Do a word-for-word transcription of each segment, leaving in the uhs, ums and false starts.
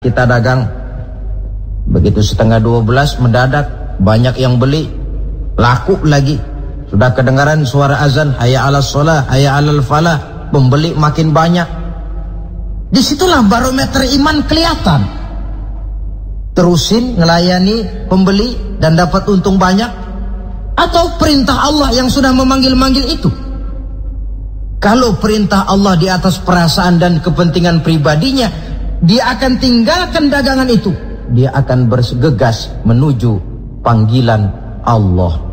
Kita dagang, begitu setengah dua belas mendadak banyak yang beli, laku lagi. Sudah kedengaran suara azan, hayya ala sholah, hayya alal falah, pembeli makin banyak. Disitulah barometer iman kelihatan. Terusin ngelayani pembeli dan dapat untung banyak, atau perintah Allah yang sudah memanggil-manggil itu. Kalau perintah Allah di atas perasaan dan kepentingan pribadinya, dia akan tinggalkan dagangan itu. Dia akan bergegas menuju panggilan Allah.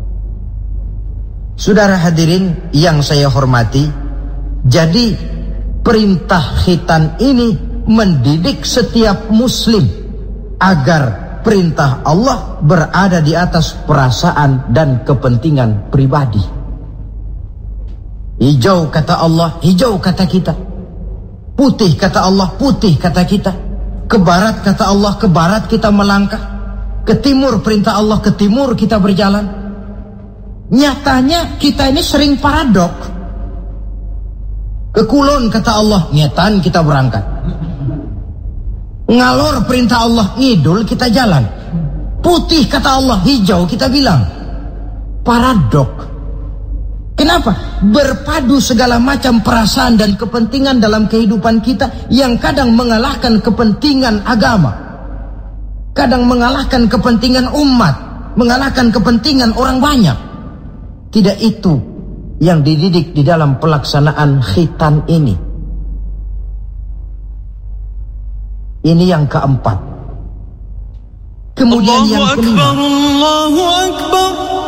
Saudara hadirin yang saya hormati, jadi perintah khitan ini mendidik setiap muslim agar perintah Allah berada di atas perasaan dan kepentingan pribadi. Hijau kata Allah, hijau kata kita. Putih kata Allah, putih kata kita. Ke barat kata Allah, ke barat kita melangkah. Ke timur perintah Allah, ke timur kita berjalan. Nyatanya kita ini sering paradok. Ke kulon kata Allah, nyetan kita berangkat. Ngalor perintah Allah, ngidul kita jalan. Putih kata Allah, hijau kita bilang. Paradok. Kenapa? Berpadu segala macam perasaan dan kepentingan dalam kehidupan kita yang kadang mengalahkan kepentingan agama, kadang mengalahkan kepentingan umat, mengalahkan kepentingan orang banyak. Tidak itu yang dididik di dalam pelaksanaan khitan ini. Ini yang keempat. Kemudian Allahu yang kelima. Akbar, Allahu Akbar.